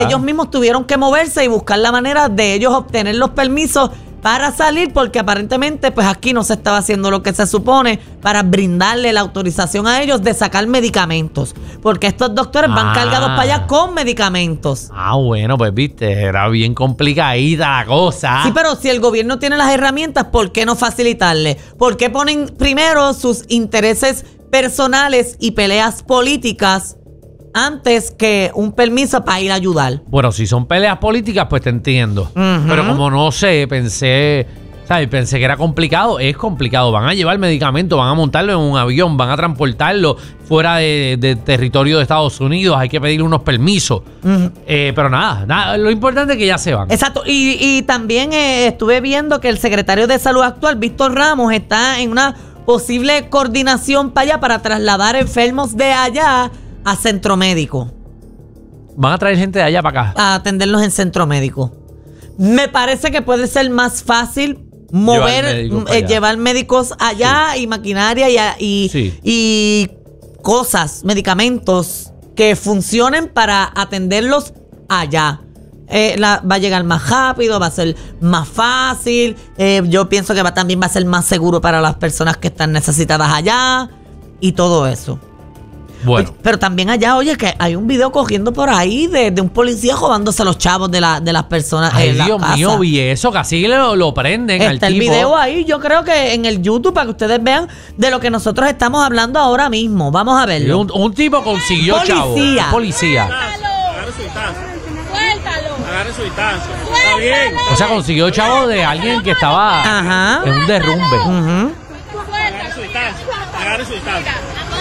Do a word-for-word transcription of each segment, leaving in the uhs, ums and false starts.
Ellos mismos tuvieron que moverse y buscar la manera de ellos obtener los permisos para salir, porque aparentemente pues aquí no se estaba haciendo lo que se supone para brindarle la autorización a ellos de sacar medicamentos, porque estos doctores ah. van cargados para allá con medicamentos. Ah, bueno, pues viste, era bien complicadita la cosa. Sí, pero si el gobierno tiene las herramientas, ¿por qué no facilitarle? ¿Por qué ponen primero sus intereses personales y peleas políticas antes que un permiso para ir a ayudar? Bueno, si son peleas políticas, pues te entiendo. Uh-huh. Pero como no sé, pensé, ¿sabes? Pensé que era complicado. Es complicado. Van a llevar medicamentos, van a montarlo en un avión, van a transportarlo fuera de, de territorio de Estados Unidos. Hay que pedirle unos permisos. Uh-huh. Eh, pero nada, nada, lo importante es que ya se van. Exacto. Y, y también eh, estuve viendo que el secretario de Salud actual, Víctor Ramos, está en una posible coordinación para allá para trasladar enfermos de allá a centro médico. Van a traer gente de allá para acá a atenderlos en centro médico. Me parece que puede ser más fácil mover, llevar médicos, eh, llevar médicos allá sí. y maquinaria y, y, sí. y cosas, medicamentos que funcionen para atenderlos allá. Eh, la, va a llegar más rápido, va a ser más fácil. Eh, yo pienso que va, también va a ser más seguro para las personas que están necesitadas allá y todo eso. Bueno. Oye, pero también allá, oye, que hay un video cogiendo por ahí de, de un policía robándose a los chavos de, la, de las personas. Ay, en la Dios casa. mío, vi eso, casi lo, lo prenden Está al el tipo. video ahí, yo creo que en el YouTube, para que ustedes vean de lo que nosotros estamos hablando ahora mismo. Vamos a verlo. Un, un tipo consiguió policía. chavo. Un policía. Agarre su distancia. Suéltalo. Agarre su distancia. Está bien. O sea, consiguió chavo de alguien que estaba Ajá. en un derrumbe. Uh-huh. Agarre su distancia. Agarre su distancia.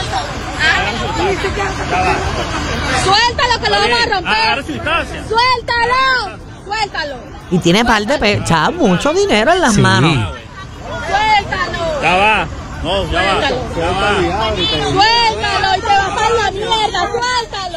Suéltalo que lo vamos a romper. Agarre su distancia. Suéltalo. Suéltalo. Y tiene par de pe chavos, mucho dinero en las Sí. manos. Suéltalo. Ya va. No, ya va. Suéltalo y te va para la mierda. Suéltalo.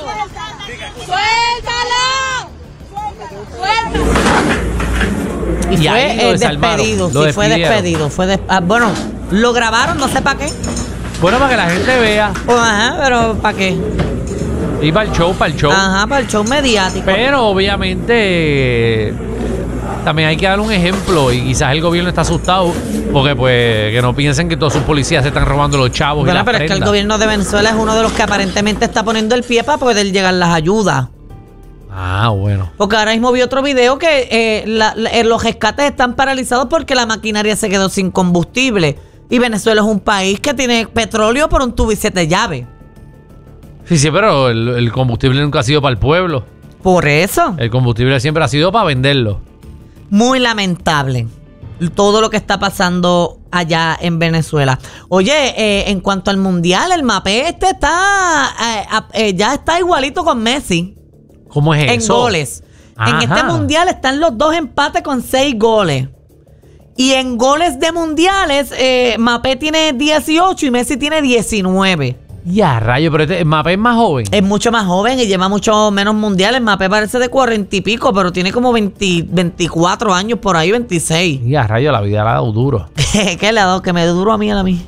Suéltalo. Suéltalo. Y, Y fue ahí lo eh, desarmaron, despedido, lo sí, fue despidieron. despedido. Fue des ah, bueno, lo grabaron, no sé para qué. Bueno, para que la gente vea. Oh, ajá, pero ¿para qué? Y para el show, para el show. Ajá, para el show mediático. Pero obviamente eh, también hay que dar un ejemplo y quizás el gobierno está asustado porque pues que no piensen que todos sus policías se están robando los chavos. Bueno, y las pero es que el prendas. gobierno de Venezuela es uno de los que aparentemente está poniendo el pie para poder llegar las ayudas. Ah, bueno. Porque ahora mismo vi otro video que eh, la, la, eh, los rescates están paralizados porque la maquinaria se quedó sin combustible. Y Venezuela es un país que tiene petróleo por un tubo y siete llaves. Sí, sí, pero el, el combustible nunca ha sido para el pueblo. Por eso. El combustible siempre ha sido para venderlo. Muy lamentable todo lo que está pasando allá en Venezuela. Oye, eh, en cuanto al mundial, el Mbappé este está eh, eh, ya está igualito con Messi. ¿Cómo es en eso? En goles. Ajá. En este mundial están los dos empates con seis goles. Y en goles de mundiales, eh, Mbappé tiene dieciocho y Messi tiene diecinueve. Ya, rayo, pero este Mbappé es más joven. Es mucho más joven y lleva mucho menos mundiales. Mbappé parece de cuarenta y pico, pero tiene como veinte, veinticuatro años por ahí, veintiséis. Ya, rayo, la vida le ha dado duro. ¿Qué le ha dado? Que me duro a mí a la mí.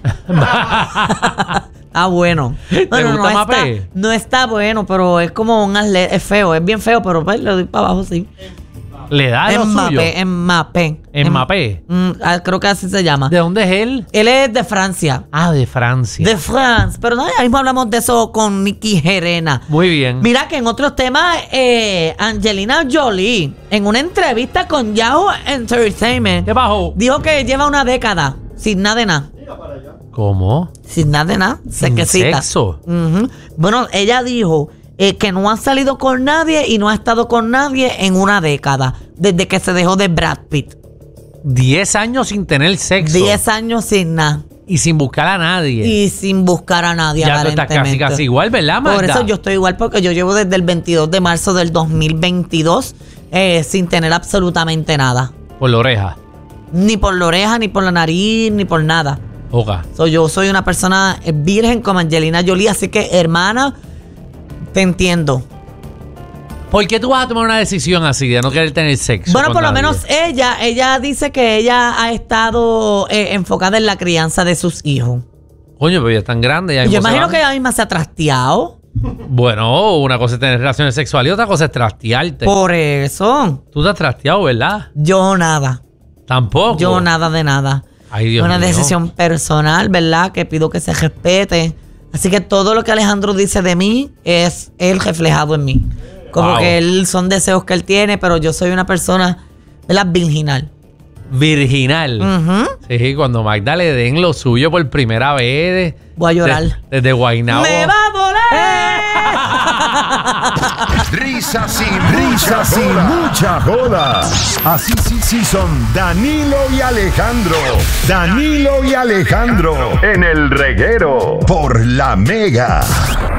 Ah, bueno. ¿Te No, no, gusta no, Mbappé? está, no está bueno, pero es como un atleta. Es feo, es bien feo, pero pues, le doy para abajo, sí. Le da lo suyo. Mbappé, Mbappé. Mbappé. Mm, ah, creo que así se llama. ¿De dónde es él? Él es de Francia. Ah, de Francia. De France. Pero no, ya mismo hablamos de eso con Nicky Gerena. Muy bien. Mira que en otros temas, eh, Angelina Jolie, en una entrevista con Yahoo Entertainment, ¿Qué bajó? dijo que lleva una década sin nada de nada. ¿Cómo? Sin nada de nada. ¿Sin Sequecita. sexo? Uh-huh. Bueno, ella dijo eh, que no ha salido con nadie y no ha estado con nadie en una década, desde que se dejó de Brad Pitt. Diez años sin tener sexo. Diez años sin nada. Y sin buscar a nadie. Y sin buscar a nadie, ya tú estás casi, casi igual, ¿verdad, Magda? Por eso yo estoy igual, porque yo llevo desde el veintidós de marzo del dos mil veintidós eh, sin tener absolutamente nada. Por la oreja. Ni por la oreja, ni por la nariz, ni por nada. Oga. So, yo soy una persona virgen como Angelina Jolie, así que, hermana, te entiendo. ¿Por qué tú vas a tomar una decisión así de no querer tener sexo? Bueno, por lo nadie? menos ella, ella dice que ella ha estado eh, enfocada en la crianza de sus hijos. Coño, pero ya es tan grande. Ya Yo mismo se imagino van. que ella misma se ha trasteado. Bueno, una cosa es tener relaciones sexuales y otra cosa es trastearte. Por eso. Tú te has trasteado, ¿verdad? Yo nada. Tampoco. Yo nada de nada. Ay, Dios Una mío. decisión personal, ¿verdad? Que pido que se respete. Así que todo lo que Alejandro dice de mí es él reflejado en mí. Como Wow. que él son deseos que él tiene, pero yo soy una persona, ¿verdad? Virginal. Virginal. Ujú. Sí, cuando Magda le den lo suyo por primera vez. Voy a llorar. de- desde Guaynabo. ¡Me va a doler! Risas y risas y mucha joda. Así sí, sí son Danilo y Alejandro. Danilo y Alejandro en el reguero por La Mega.